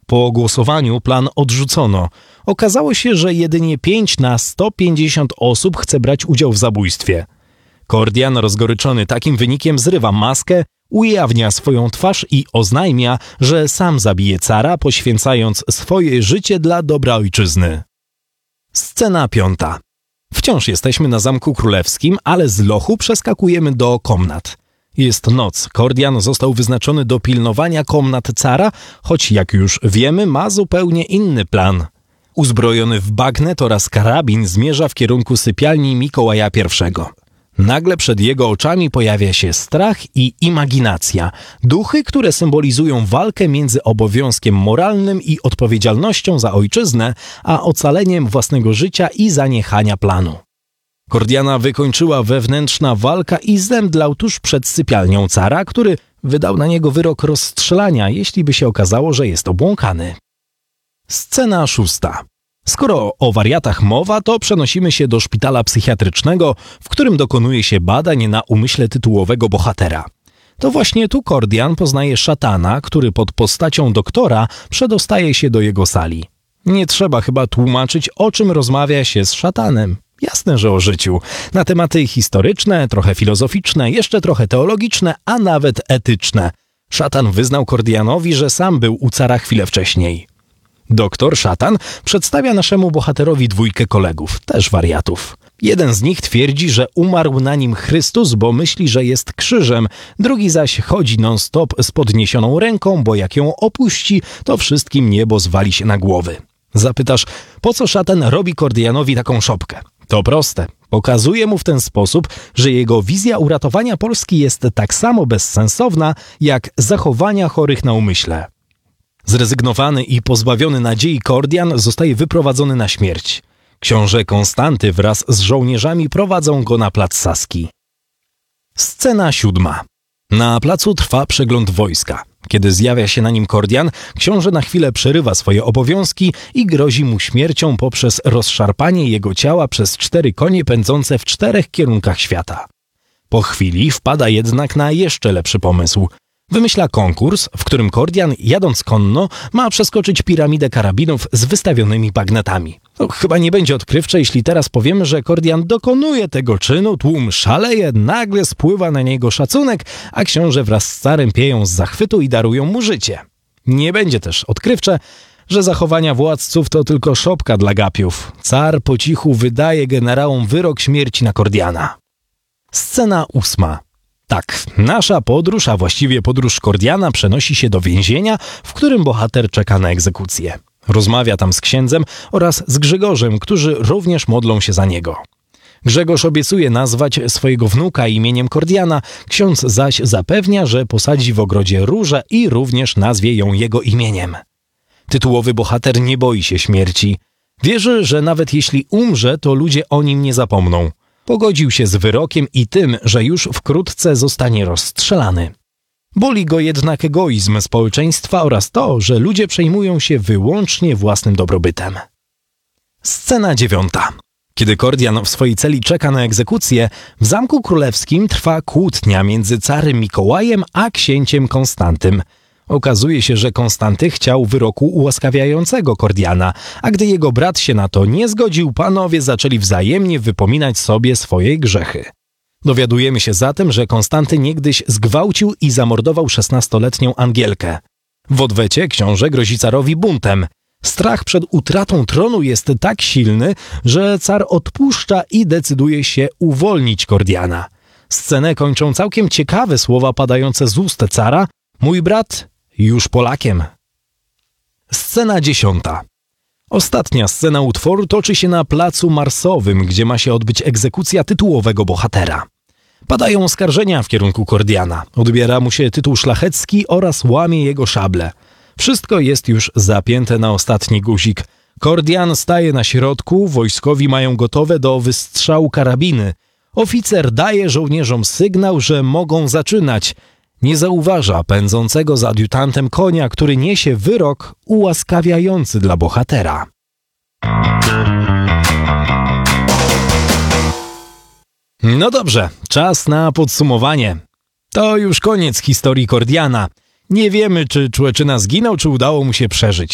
Po głosowaniu plan odrzucono. Okazało się, że jedynie 5 na 150 osób chce brać udział w zabójstwie. Kordian, rozgoryczony takim wynikiem, zrywa maskę, ujawnia swoją twarz i oznajmia, że sam zabije cara, poświęcając swoje życie dla dobra ojczyzny. Scena 5. Wciąż jesteśmy na Zamku Królewskim, ale z lochu przeskakujemy do komnat. Jest noc. Kordian został wyznaczony do pilnowania komnat cara, choć jak już wiemy, ma zupełnie inny plan. Uzbrojony w bagnet oraz karabin zmierza w kierunku sypialni Mikołaja I. Nagle przed jego oczami pojawia się strach i imaginacja. Duchy, które symbolizują walkę między obowiązkiem moralnym i odpowiedzialnością za ojczyznę, a ocaleniem własnego życia i zaniechania planu. Kordiana wykończyła wewnętrzna walka i zemdlał tuż przed sypialnią cara, który wydał na niego wyrok rozstrzelania, jeśli by się okazało, że jest obłąkany. Scena 6. Skoro o wariatach mowa, to przenosimy się do szpitala psychiatrycznego, w którym dokonuje się badań na umyśle tytułowego bohatera. To właśnie tu Kordian poznaje szatana, który pod postacią doktora przedostaje się do jego sali. Nie trzeba chyba tłumaczyć, o czym rozmawia się z szatanem. Jasne, że o życiu. Na tematy historyczne, trochę filozoficzne, jeszcze trochę teologiczne, a nawet etyczne. Szatan wyznał Kordianowi, że sam był u cara chwilę wcześniej. Doktor Szatan przedstawia naszemu bohaterowi 2 kolegów, też wariatów. Jeden z nich twierdzi, że umarł na nim Chrystus, bo myśli, że jest krzyżem, drugi zaś chodzi non-stop z podniesioną ręką, bo jak ją opuści, to wszystkim niebo zwali się na głowy. Zapytasz, po co szatan robi Kordianowi taką szopkę? To proste. Pokazuje mu w ten sposób, że jego wizja uratowania Polski jest tak samo bezsensowna, jak zachowania chorych na umyśle. Zrezygnowany i pozbawiony nadziei Kordian zostaje wyprowadzony na śmierć. Książę Konstanty wraz z żołnierzami prowadzą go na plac Saski. Scena 7. Na placu trwa przegląd wojska. Kiedy zjawia się na nim Kordian, książę na chwilę przerywa swoje obowiązki i grozi mu śmiercią poprzez rozszarpanie jego ciała przez 4 konie pędzące w 4 kierunkach świata. Po chwili wpada jednak na jeszcze lepszy pomysł. Wymyśla konkurs, w którym Kordian, jadąc konno, ma przeskoczyć piramidę karabinów z wystawionymi bagnetami. Chyba nie będzie odkrywcze, jeśli teraz powiemy, że Kordian dokonuje tego czynu, tłum szaleje, nagle spływa na niego szacunek, a książę wraz z carem pieją z zachwytu i darują mu życie. Nie będzie też odkrywcze, że zachowania władców to tylko szopka dla gapiów. Car po cichu wydaje generałom wyrok śmierci na Kordiana. Scena 8. Tak, nasza podróż, a właściwie podróż Kordiana przenosi się do więzienia, w którym bohater czeka na egzekucję. Rozmawia tam z księdzem oraz z Grzegorzem, którzy również modlą się za niego. Grzegorz obiecuje nazwać swojego wnuka imieniem Kordiana, ksiądz zaś zapewnia, że posadzi w ogrodzie różę i również nazwie ją jego imieniem. Tytułowy bohater nie boi się śmierci. Wierzy, że nawet jeśli umrze, to ludzie o nim nie zapomną. Pogodził się z wyrokiem i tym, że już wkrótce zostanie rozstrzelany. Boli go jednak egoizm społeczeństwa oraz to, że ludzie przejmują się wyłącznie własnym dobrobytem. Scena 9. Kiedy Kordian w swojej celi czeka na egzekucję, w Zamku Królewskim trwa kłótnia między carem Mikołajem a księciem Konstantym. Okazuje się, że Konstanty chciał wyroku ułaskawiającego Kordiana, a gdy jego brat się na to nie zgodził, panowie zaczęli wzajemnie wypominać sobie swoje grzechy. Dowiadujemy się zatem, że Konstanty niegdyś zgwałcił i zamordował 16-letnią Angielkę. W odwecie książę grozi carowi buntem. Strach przed utratą tronu jest tak silny, że car odpuszcza i decyduje się uwolnić Kordiana. Scenę kończą całkiem ciekawe słowa padające z ust cara: mój brat już Polakiem. Scena 10. Ostatnia scena utworu toczy się na placu Marsowym, gdzie ma się odbyć egzekucja tytułowego bohatera. Padają oskarżenia w kierunku Kordiana. Odbiera mu się tytuł szlachecki oraz łamie jego szablę. Wszystko jest już zapięte na ostatni guzik. Kordian staje na środku, wojskowi mają gotowe do wystrzału karabiny. Oficer daje żołnierzom sygnał, że mogą zaczynać. Nie zauważa pędzącego za adiutantem konia, który niesie wyrok ułaskawiający dla bohatera. No dobrze, czas na podsumowanie. To już koniec historii Kordiana. Nie wiemy, czy człeczyna zginął, czy udało mu się przeżyć.